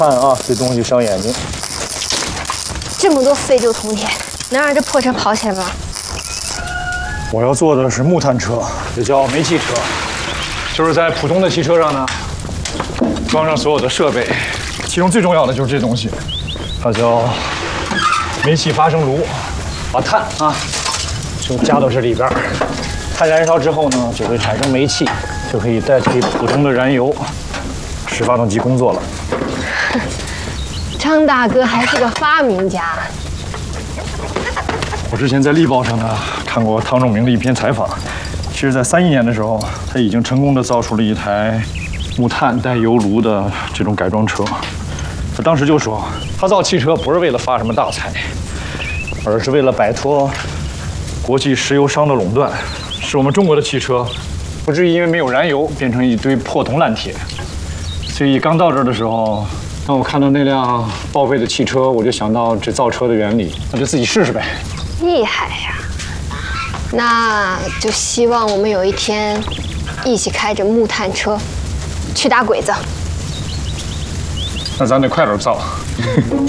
看啊，这东西伤眼睛。 这么多废旧铜铁，能让这破车跑起来吗？ 我要做的是木炭车，也叫煤气车，就是在普通的汽车上呢，装上所有的设备，其中最重要的就是这东西，它叫煤气发生炉，把碳啊就加到这里边，碳燃烧之后呢，就会产生煤气，就可以代替普通的燃油，使发动机工作了。 张大哥还是个发明家。 我之前在《力报》上呢看过汤仲明的一篇采访，其实，在31年的时候，他已经成功的造出了一台木炭带油炉的这种改装车。他当时就说，他造汽车不是为了发什么大财，而是为了摆脱国际石油商的垄断，使我们中国的汽车不至于因为没有燃油变成一堆破铜烂铁。所以刚到这儿的时候，当我看到那辆报废的汽车，我就想到这造车的原理，那就自己试试呗。 厉害呀！那就希望我们有一天一起开着木炭车去打鬼子。 那咱得快点造。